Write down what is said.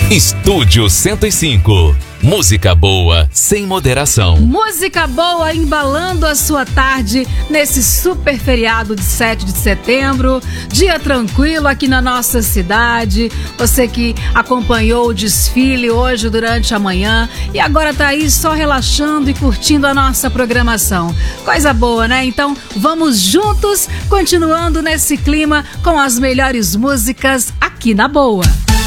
Estúdio 105. Música boa, sem moderação. Música boa embalando a sua tarde nesse super feriado de 7 de setembro. Dia tranquilo aqui na nossa cidade. Você que acompanhou o desfile hoje durante a manhã e agora tá aí só relaxando e curtindo a nossa programação. Coisa boa, né? Então vamos juntos, continuando nesse clima com as melhores músicas aqui na Boa.